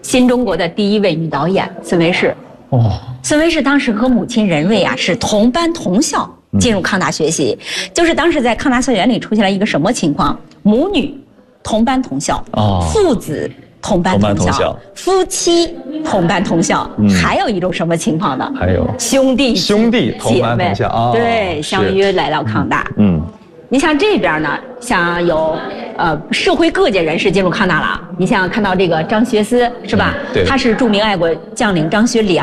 新中国的第一位女导演孙维世。孙维世当时和母亲任瑞啊是同班同校进入康大学习，就是当时在康大校园里出现了一个什么情况？母女同班同校，父子同班同校，夫妻同班同校，还有一种什么情况呢？ 还有兄弟同班同校， 对，相约来到康大。你像这边呢，像有社会各界人士进入康大了。你像看到这个张学思是吧？ 对， 他是著名爱国将领张学良